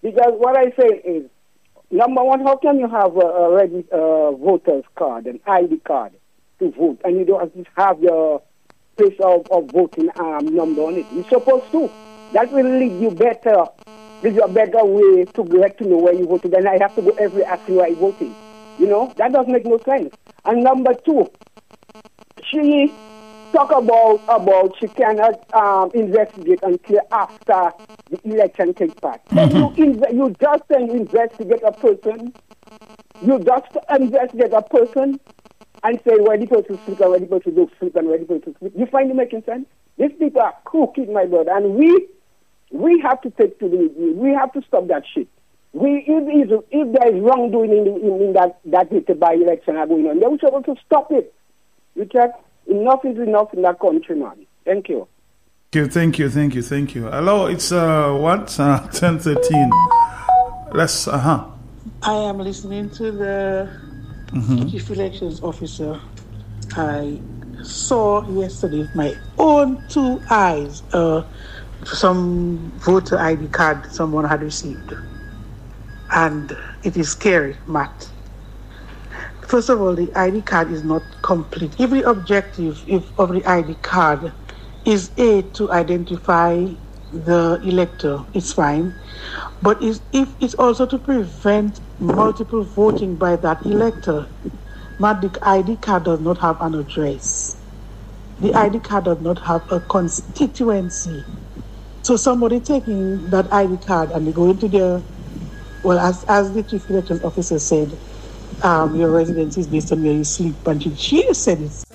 Because what I say is, number one, how can you have a voter's card, an ID card to vote, and you don't have your place of voting number on it? You're supposed to. That will lead you better. Give you a better way to get to know where you voted. Then I have to go every asking where you voting. You know, that doesn't make no sense. And number two, she talk about she cannot investigate until after the election takes place. You just investigate a person. You just investigate a person and say where the person sleep and where the person don't sleep and where the person sleep. You find it making sense? These people are crooked, my brother, and we have to take to the we have to stop that shit. If there is wrongdoing in that by election are going on, they will be able to stop it. Because enough is enough in that country, man. Thank you. Thank you. Hello, it's 10:13. Let's I am listening to the Chief Elections Officer. I saw yesterday with my own two eyes some voter ID card someone had received. And it is scary, Matt. First of all, the ID card is not complete. If the objective of the ID card is to identify the elector, it's fine. But if it's also to prevent multiple voting by that elector, Matt, the ID card does not have an address. The ID card does not have a constituency. So somebody taking that ID card and they go into their, well, as the Chief Election Officer said, your residence is based on where you sleep. And she said it's